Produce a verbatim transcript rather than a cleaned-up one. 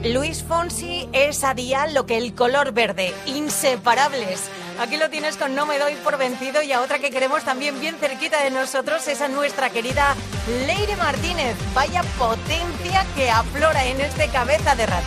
Luis Fonsi es a día lo que el color verde, inseparables. Aquí lo tienes con No me doy por vencido, y a otra que queremos también bien cerquita de nosotros es a nuestra querida Leire Martínez. Vaya potencia que aflora en este Cabeza de Ratón.